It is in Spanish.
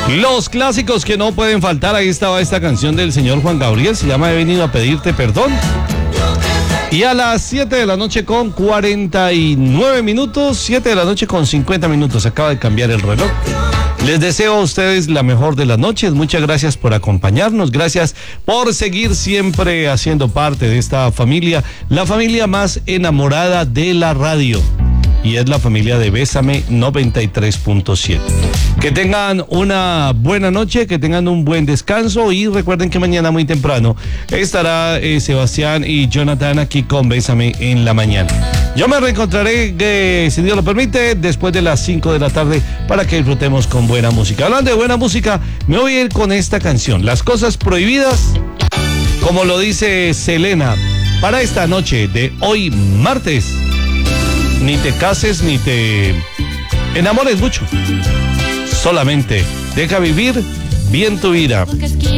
Los clásicos que no pueden faltar, ahí estaba esta canción del señor Juan Gabriel, se llama He venido a pedirte perdón. Y a las 7 de la noche con 49 minutos, 7 de la noche con 50 minutos, acaba de cambiar el reloj. Les deseo a ustedes la mejor de las noches, muchas gracias por acompañarnos, gracias por seguir siempre haciendo parte de esta familia, la familia más enamorada de la radio. Y es la familia de Bésame 93.7. Que tengan una buena noche, que tengan un buen descanso y recuerden que mañana muy temprano estará Sebastián y Jonathan aquí con Bésame en la mañana. Yo me reencontraré, si Dios lo permite, después de las 5 de la tarde para que disfrutemos con buena música. Hablando de buena música, me voy a ir con esta canción, Las Cosas Prohibidas, como lo dice Selena, para esta noche de hoy martes. Ni te cases ni te enamores mucho. Solamente deja vivir bien tu vida.